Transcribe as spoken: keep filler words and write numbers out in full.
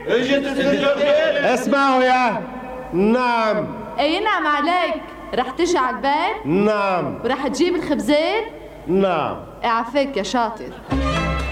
اجت السجادة. اسمعوا يا نعم. اي نعم عليك. رح تجي على البيت؟ نعم. ورح تجيب الخبزين؟ نعم. اعفيك يا شاطر.